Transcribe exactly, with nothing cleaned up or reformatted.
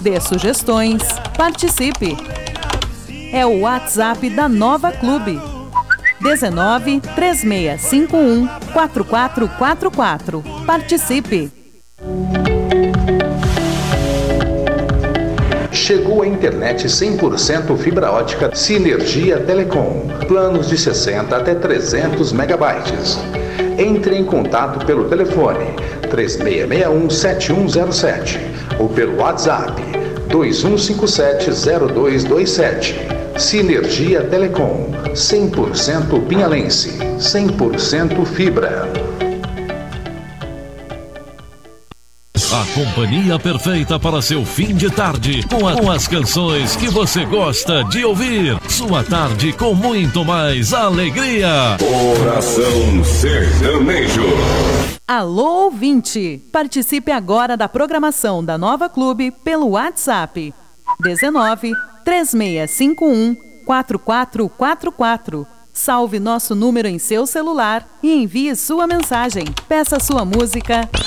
dê sugestões, participe. É o WhatsApp da Nova Clube. dezenove, três seis cinco um, quatro quatro quatro quatro. Participe! Chegou a internet cem por cento fibra ótica Sinergia Telecom. Planos de sessenta até trezentos megabytes. Entre em contato pelo telefone três seis seis um, sete um zero sete ou pelo WhatsApp dois um cinco sete, zero dois dois sete. Sinergia Telecom, cem por cento pinhalense, cem por cento fibra. A companhia perfeita para seu fim de tarde, com, a, com as canções que você gosta de ouvir. Sua tarde com muito mais alegria. Coração Sertanejo. Alô, ouvinte! Participe agora da programação da Nova Clube pelo WhatsApp dezenove, três seis cinco um, quatro quatro quatro quatro. Salve nosso número em seu celular e envie sua mensagem. Peça sua música